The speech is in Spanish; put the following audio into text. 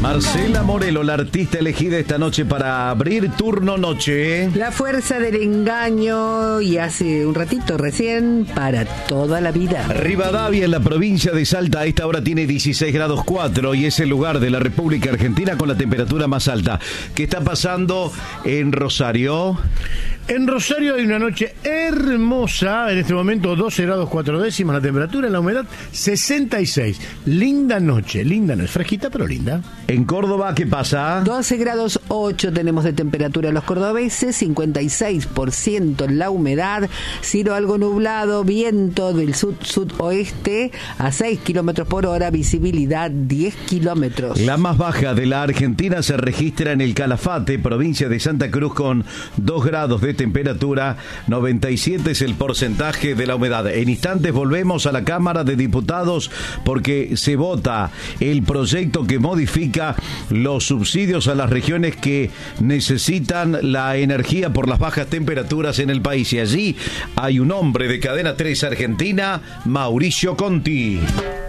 Marcela Morelo, la artista elegida esta noche para abrir turno noche. La fuerza del engaño, y hace un ratito recién, para toda la vida. Rivadavia, en la provincia de Salta, a esta hora tiene 16 grados 4 y es el lugar de la República Argentina con la temperatura más alta. ¿Qué está pasando en Rosario? En Rosario hay una noche hermosa, en este momento 12 grados 4 décimas la temperatura, en la humedad 66. Linda noche, fresquita pero linda. En Córdoba, ¿qué pasa? 12 grados 8 tenemos de temperatura los cordobeses, 56% la humedad, cielo algo nublado, viento del sud-sudoeste a 6 kilómetros por hora, visibilidad 10 kilómetros. La más baja de la Argentina se registra en el Calafate, provincia de Santa Cruz, con 2 grados de temperatura, 97 es el porcentaje de la humedad. En instantes volvemos a la Cámara de Diputados porque se vota el proyecto que modifica los subsidios a las regiones que necesitan la energía por las bajas temperaturas en el país. Y allí hay un hombre de Cadena 3 Argentina, Mauricio Conti.